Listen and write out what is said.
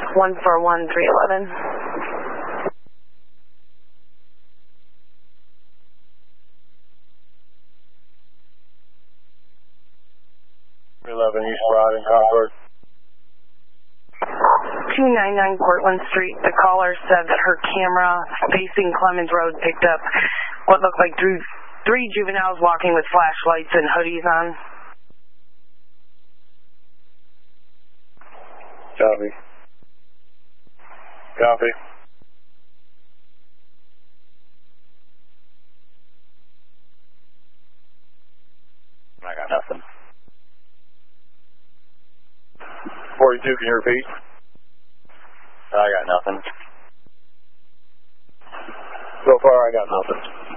141311. 11 East Broad in Concord. 299 Portland Street. The caller said that her camera facing Clemens Road picked up what looked like three juveniles walking with flashlights and hoodies on. Copy. Copy. I got nothing. 42, can you repeat? I got nothing. So far, I got nothing.